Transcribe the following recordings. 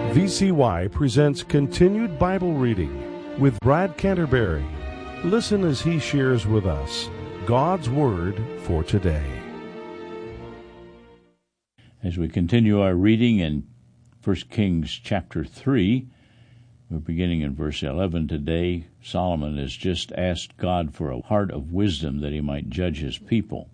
VCY presents Continued Bible Reading with Brad Canterbury. Listen as he shares with us God's Word for today. As we continue our reading in 1 Kings chapter 3, we're beginning in verse 11 today. Solomon has just asked God for a heart of wisdom that he might judge his people.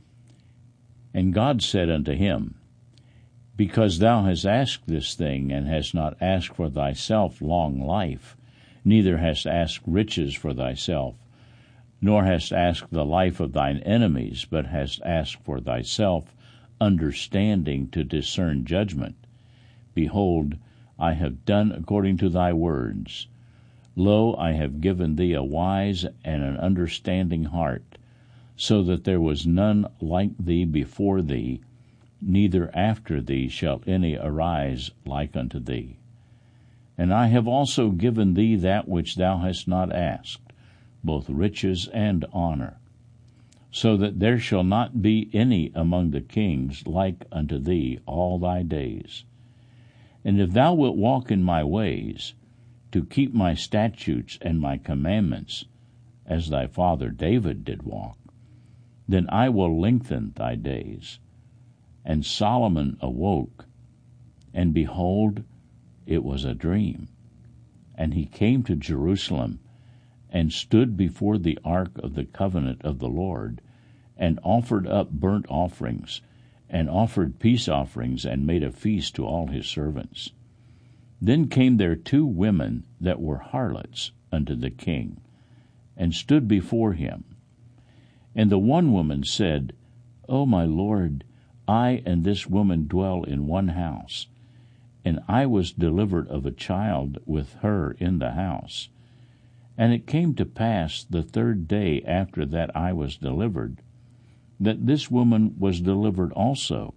And God said unto him, Because thou hast asked this thing, and hast not asked for thyself long life, neither hast asked riches for thyself, nor hast asked the life of thine enemies, but hast asked for thyself understanding to discern judgment. Behold, I have done according to thy words. Lo, I have given thee a wise and an understanding heart, so that there was none like thee before thee, neither after thee shall any arise like unto thee. And I have also given thee that which thou hast not asked, both riches and honor, so that there shall not be any among the kings like unto thee all thy days. And if thou wilt walk in my ways, to keep my statutes and my commandments, as thy father David did walk, then I will lengthen thy days. And Solomon awoke, and behold, it was a dream. And he came to Jerusalem, and stood before the ark of the covenant of the Lord, and offered up burnt offerings, and offered peace offerings, and made a feast to all his servants. Then came there two women that were harlots unto the king, and stood before him. And the one woman said, O my lord, I and this woman dwell in one house, and I was delivered of a child with her in the house. And it came to pass the third day after that I was delivered, that this woman was delivered also.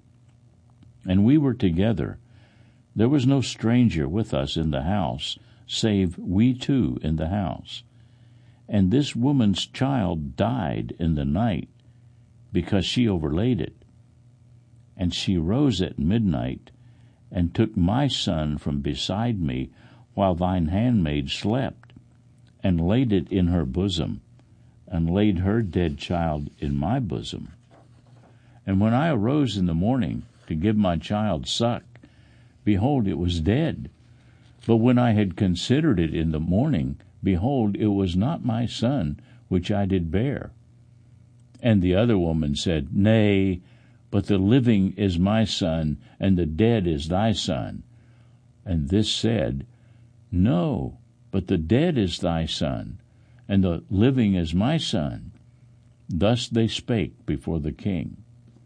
And we were together. There was no stranger with us in the house, save we two in the house. And this woman's child died in the night, because she overlaid it. And she rose at midnight, and took my son from beside me, while thine handmaid slept, and laid it in her bosom, and laid her dead child in my bosom. And when I arose in the morning to give my child suck, behold, it was dead. But when I had considered it in the morning, behold, it was not my son which I did bear. And the other woman said, Nay, but the living is my son, and the dead is thy son. And this said, No, but the dead is thy son, and the living is my son. Thus they spake before the king.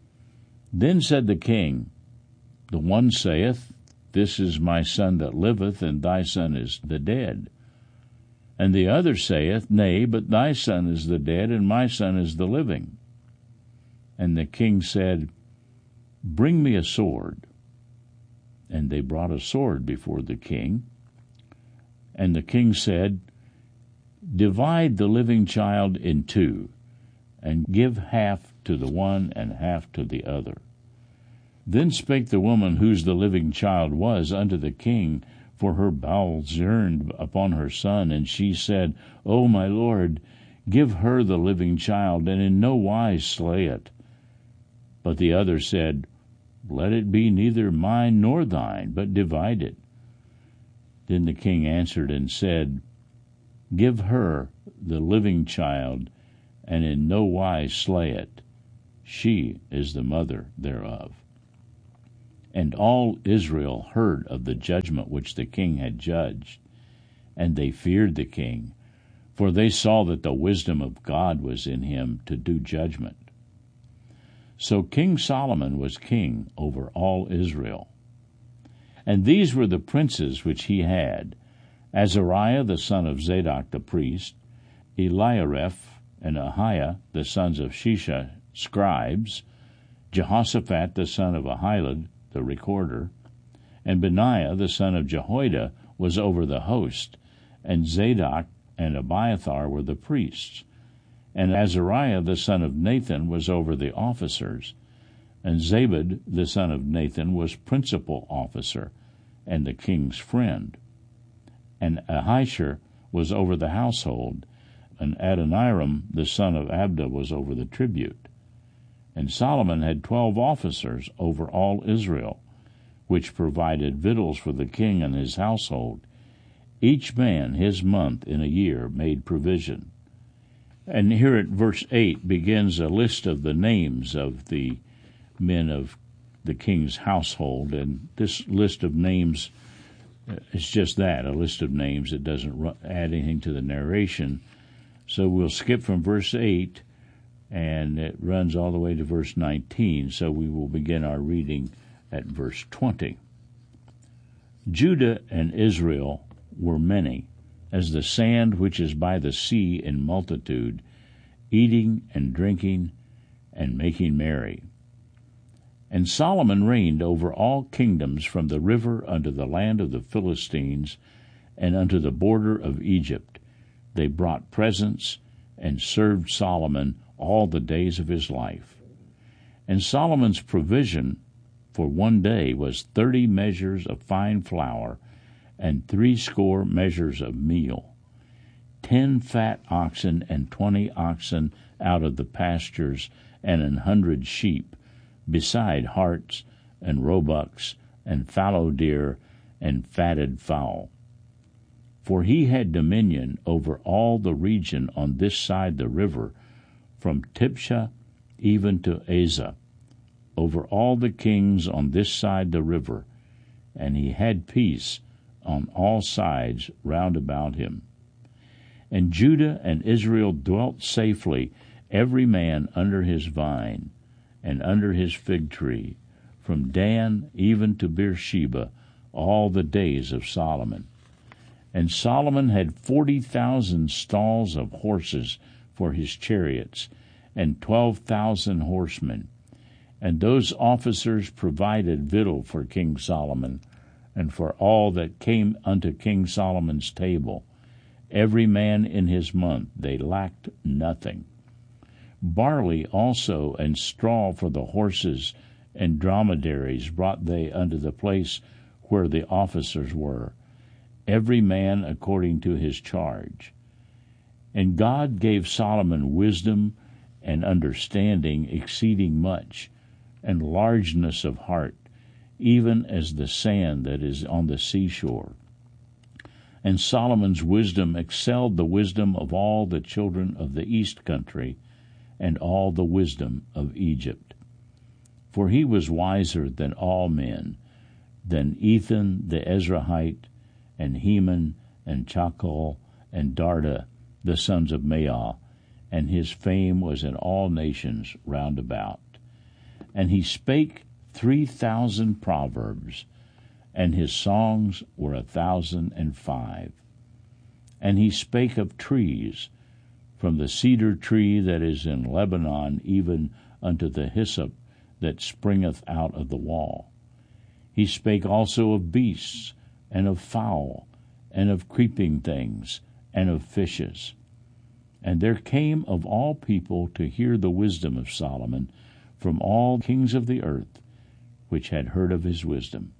Then said the king, The one saith, This is my son that liveth, and thy son is the dead. And the other saith, Nay, but thy son is the dead, and my son is the living. And the king said, Bring me a sword. And they brought a sword before the king. And the king said, Divide the living child in two, and give half to the one and half to the other. Then spake the woman whose the living child was unto the king, for her bowels yearned upon her son, and she said, O my lord, give her the living child, and in no wise slay it. But the other said, Let it be neither mine nor thine, but divide it. Then the king answered and said, Give her the living child, and in no wise slay it. She is the mother thereof. And all Israel heard of the judgment which the king had judged, and they feared the king, for they saw that the wisdom of God was in him to do judgment. So King Solomon was king over all Israel. And these were the princes which he had: Azariah the son of Zadok the priest, Eliareph and Ahiah the sons of Shisha scribes, Jehoshaphat the son of Ahilud the recorder, and Benaiah the son of Jehoiada was over the host, and Zadok and Abiathar were the priests. And Azariah the son of Nathan was over the officers, and Zabad the son of Nathan was principal officer, and the king's friend. And Ahishar was over the household, and Adoniram the son of Abda was over the tribute. And Solomon had 12 officers over all Israel, which provided victuals for the king and his household. Each man his month in a year made provision. And here at verse 8 begins a list of the names of the men of the king's household. And this list of names is just that, a list of names. It doesn't add anything to the narration. So we'll skip from verse 8, and it runs all the way to verse 19. So we will begin our reading at verse 20. Judah and Israel were many, as the sand which is by the sea in multitude, eating and drinking and making merry. And Solomon reigned over all kingdoms from the river unto the land of the Philistines and unto the border of Egypt. They brought presents and served Solomon all the days of his life. And Solomon's provision for one day was 30 measures of fine flour and 80 measures of meal, 10 fat oxen and 20 oxen out of the pastures, and 100 sheep, beside harts and roebucks and fallow deer and fatted fowl. For he had dominion over all the region on this side the river, from Tipsha even to Azah, over all the kings on this side the river, and he had peace on all sides round about him. And Judah and Israel dwelt safely, every man under his vine and under his fig tree, from Dan even to Beersheba, all the days of Solomon. And Solomon had 40,000 stalls of horses for his chariots, and 12,000 horsemen. And those officers provided victual for King Solomon, and for all that came unto King Solomon's table. Every man in his month, they lacked nothing. Barley also and straw for the horses and dromedaries brought they unto the place where the officers were, every man according to his charge. And God gave Solomon wisdom and understanding exceeding much, and largeness of heart, even as the sand that is on the seashore. And Solomon's wisdom excelled the wisdom of all the children of the east country, and all the wisdom of Egypt. For he was wiser than all men, than Ethan the Ezrahite, and Heman, and Chakol, and Darda, the sons of Maah, and his fame was in all nations round about. And he spake 3,000 proverbs, and his songs were 1,005. And he spake of trees, from the cedar tree that is in Lebanon even unto the hyssop that springeth out of the wall. He spake also of beasts, and of fowl, and of creeping things, and of fishes. And there came of all people to hear the wisdom of Solomon from all kings of the earth, which had heard of his wisdom.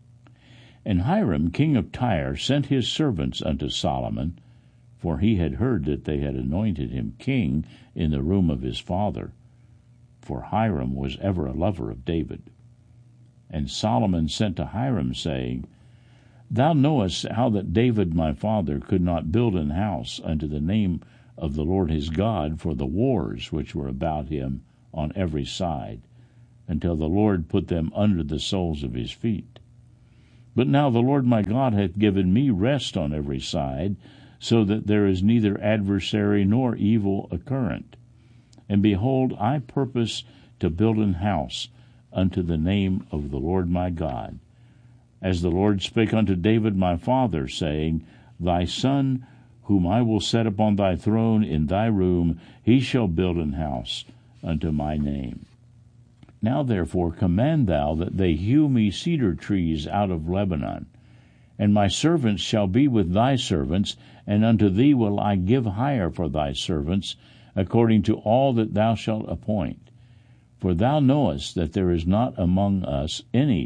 And Hiram king of Tyre sent his servants unto Solomon, for he had heard that they had anointed him king in the room of his father, for Hiram was ever a lover of David. And Solomon sent to Hiram, saying, Thou knowest how that David my father could not build an house unto the name of the Lord his God for the wars which were about him on every side, until the Lord put them under the soles of his feet. But now the Lord my God hath given me rest on every side, so that there is neither adversary nor evil occurrent. And behold, I purpose to build an house unto the name of the Lord my God. As the Lord spake unto David my father, saying, Thy son, whom I will set upon thy throne in thy room, he shall build an house unto my name. Now therefore command thou that they hew me cedar trees out of Lebanon, and my servants shall be with thy servants, and unto thee will I give hire for thy servants, according to all that thou shalt appoint. For thou knowest that there is not among us any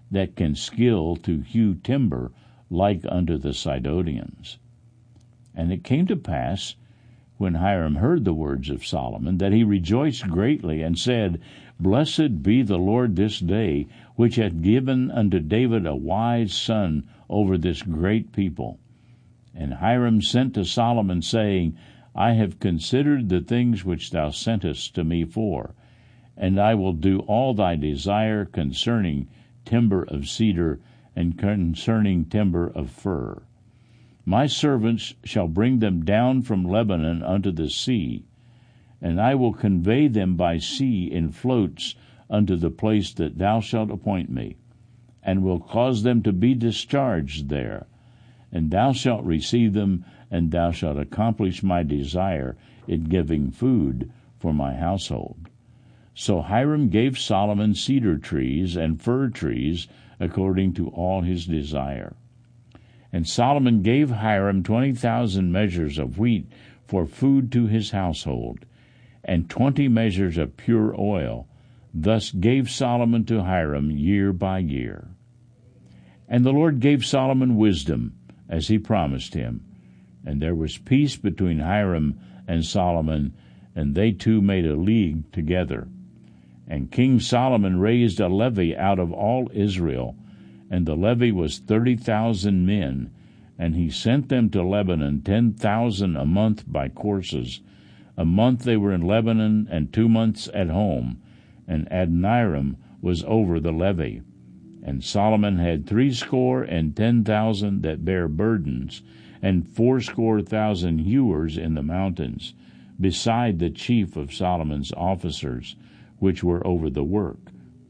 that can skill to hew timber like unto the Sidonians. And it came to pass, when Hiram heard the words of Solomon, that he rejoiced greatly, and said, Blessed be the Lord this day, which hath given unto David a wise son over this great people. And Hiram sent to Solomon, saying, I have considered the things which thou sentest to me for, and I will do all thy desire concerning timber of cedar and concerning timber of fir. My servants shall bring them down from Lebanon unto the sea, and I will convey them by sea in floats unto the place that thou shalt appoint me, and will cause them to be discharged there. And thou shalt receive them, and thou shalt accomplish my desire in giving food for my household. So Hiram gave Solomon cedar trees and fir trees according to all his desire. And Solomon gave Hiram 20,000 measures of wheat for food to his household, and 20 measures of pure oil. Thus gave Solomon to Hiram year by year. And the Lord gave Solomon wisdom, as he promised him. And there was peace between Hiram and Solomon, and they two made a league together. And King Solomon raised a levy out of all Israel, and the levy was 30,000 men, and he sent them to Lebanon 10,000 a month by courses. A month they were in Lebanon, and 2 months at home, and Adoniram was over the levy. And Solomon had 70,000 that bare burdens, and 80,000 hewers in the mountains, beside the chief of Solomon's officers, which were over the work,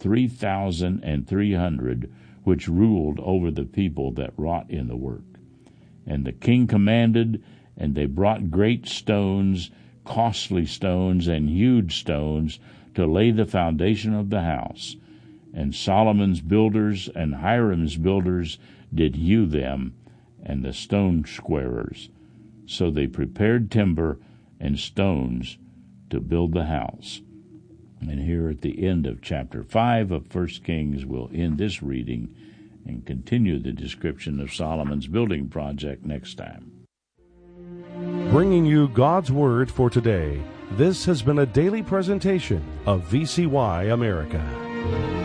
3,300, which ruled over the people that wrought in the work. And the king commanded, and they brought great stones, costly stones, and huge stones, to lay the foundation of the house. And Solomon's builders and Hiram's builders did hew them, and the stone squarers. So they prepared timber and stones to build the house. And here at the end of chapter 5 of 1 Kings, we'll end this reading and continue the description of Solomon's building project next time. Bringing you God's Word for today, this has been a daily presentation of VCY America.